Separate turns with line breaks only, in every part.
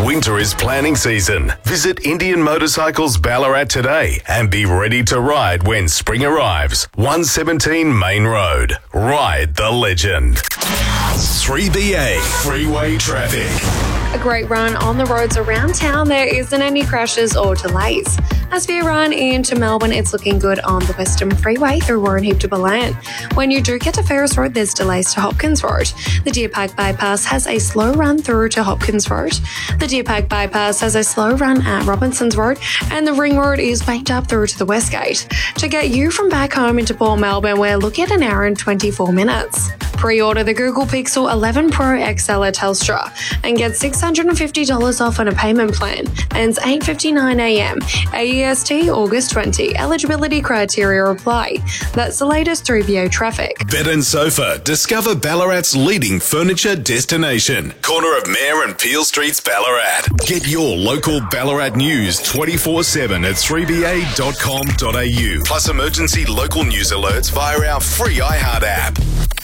Winter is planning season. Visit Indian Motorcycles Ballarat today and be ready to ride when spring arrives. 117 Main Road. Ride the legend. 3BA Freeway Traffic.
A great run on the roads around town. There isn't any crashes or delays. As for your run into Melbourne, it's looking good on the Western Freeway through Warrenheip to Ballan. When you do get to Ferris Road, there's delays to Hopkins Road. The Deer Park Bypass has a slow run through to Hopkins Road. The Deer Park Bypass has a slow run at Robinsons Road, and the Ring Road is banked up through to the Westgate. To get you from back home into Port Melbourne, we're looking at an hour and 24 minutes. Pre-order the Google Pixel 11 Pro XL at Telstra and get $650 off on a payment plan. Ends 8:59am. AEST August 20. Eligibility criteria apply. That's the latest 3BO traffic.
Bed and Sofa. Discover Ballarat's leading furniture destination. Corner of Mayor and Peel Streets, Ballarat. Get your local Ballarat news 24/7 at 3ba.com.au. Plus emergency local news alerts via our free iHeart app.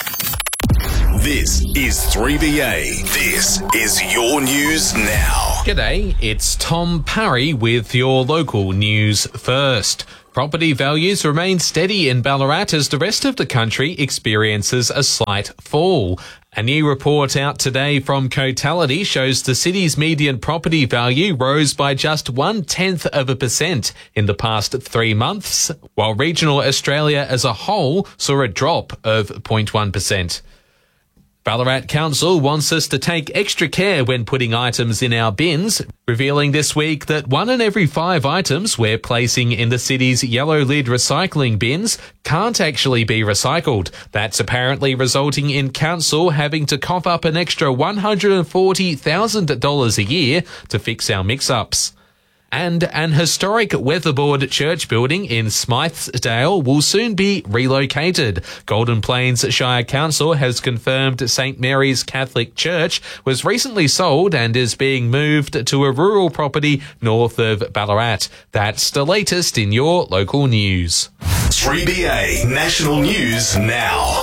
This is 3BA. This is your news now.
G'day, it's Tom Parry with your local news first. Property values remain steady in Ballarat as the rest of the country experiences a slight fall. A new report out today from Cotality shows the city's median property value rose by just 0.1% in the past 3 months, while regional Australia as a whole saw a drop of 0.1%. Ballarat Council wants us to take extra care when putting items in our bins, revealing this week that 1 in every 5 items we're placing in the city's yellow lid recycling bins can't actually be recycled. That's apparently resulting in council having to cough up an extra $140,000 a year to fix our mix-ups. And an historic weatherboard church building in Smythesdale will soon be relocated. Golden Plains Shire Council has confirmed St Mary's Catholic Church was recently sold and is being moved to a rural property north of Ballarat. That's the latest in your local news.
3BA National News Now.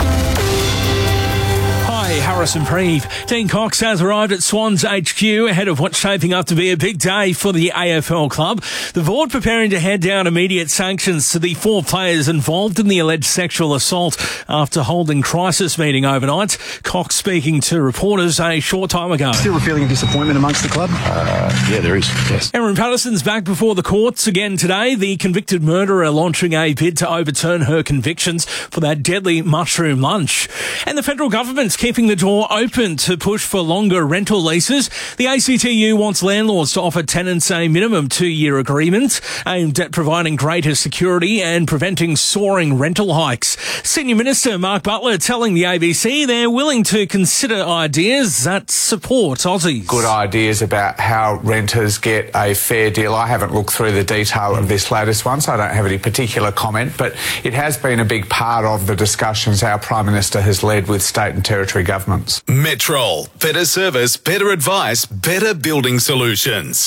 Harrison Preeve. Dean Cox has arrived at Swans HQ ahead of what's shaping up to be a big day for the AFL club. The board preparing to hand down immediate sanctions to the 4 players involved in the alleged sexual assault after holding crisis meeting overnight. Cox speaking to reporters a short time ago.
Still a feeling of disappointment amongst the club?
Yeah, there is, yes.
Erin Patterson's back before the courts again today. The convicted murderer launching a bid to overturn her convictions for that deadly mushroom lunch. And the federal government's keeping the door open to push for longer rental leases. The ACTU wants landlords to offer tenants a minimum 2-year agreement aimed at providing greater security and preventing soaring rental hikes. Senior Minister Mark Butler telling the ABC they're willing to consider ideas that support Aussies.
Good ideas about how renters get a fair deal. I haven't looked through the detail of this latest one, so I don't have any particular comment, but it has been a big part of the discussions our Prime Minister has led with state and territory governments.
Metrol. Better service, better advice, better building solutions.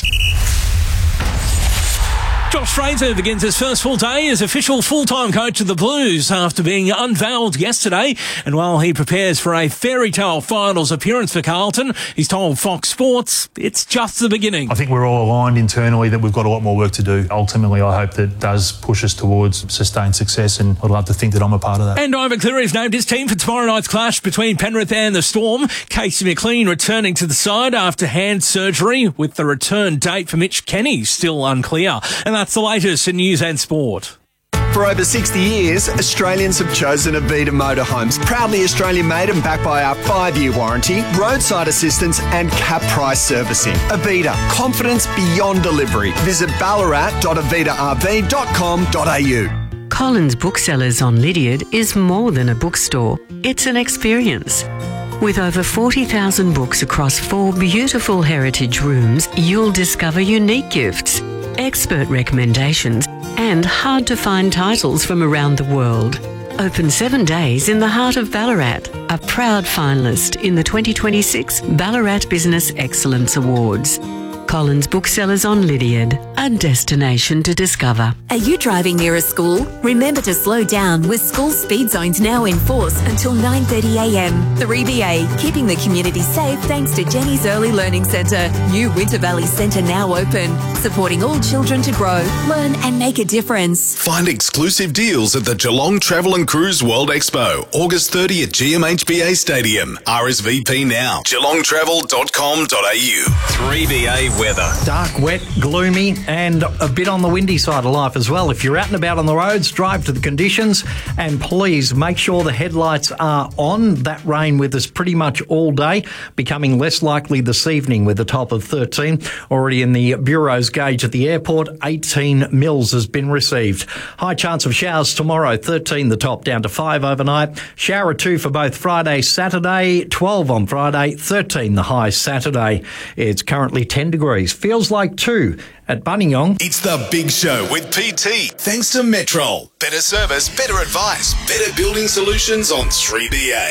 Josh Fraser begins his first full day as official full-time coach of the Blues after being unveiled yesterday. And while he prepares for a fairy tale finals appearance for Carlton, he's told Fox Sports it's just the beginning.
I think we're all aligned internally that we've got a lot more work to do. Ultimately, I hope that does push us towards sustained success, and I'd love to think that I'm a part of that.
And Ivan Cleary's named his team for tomorrow night's clash between Penrith and the Storm. Casey McLean returning to the side after hand surgery, with the return date for Mitch Kenny still unclear. And that's the latest in news and sport.
For over 60 years, Australians have chosen Avita Motorhomes. Proudly Australian made and backed by our 5-year warranty, roadside assistance and cap price servicing. Avita, confidence beyond delivery. Visit ballarat.avitarv.com.au.
Collins Booksellers on Lydiard is more than a bookstore. It's an experience. With over 40,000 books across 4 beautiful heritage rooms, you'll discover unique gifts, expert recommendations, and hard-to-find titles from around the world. Open 7 days in the heart of Ballarat, a proud finalist in the 2026 Ballarat Business Excellence Awards. Collins Booksellers on Lydiard, a destination to discover.
Are you driving near a school? Remember to slow down with school speed zones now in force until 9:30am. 3BA, keeping the community safe thanks to Jenny's Early Learning Centre. New Winter Valley Centre now open, supporting all children to grow, learn and make a difference.
Find exclusive deals at the Geelong Travel and Cruise World Expo, August 30 at GMHBA Stadium. RSVP now, geelongtravel.com.au. 3BA weather.
Dark, wet, gloomy and a bit on the windy side of life as well. If you're out and about on the roads, drive to the conditions and please make sure the headlights are on. That rain with us pretty much all day, becoming less likely this evening with a top of 13. Already in the Bureau's gauge at the airport, 18 mils has been received. High chance of showers tomorrow, 13 the top, down to 5 overnight. Shower 2 for both Friday, Saturday, 12 on Friday, 13 the high Saturday. It's currently 10 degrees. Feels like 2 at Buninyong.
It's the Big Show with PT. Thanks to Metrol. Better service, better advice, better building solutions on 3BA.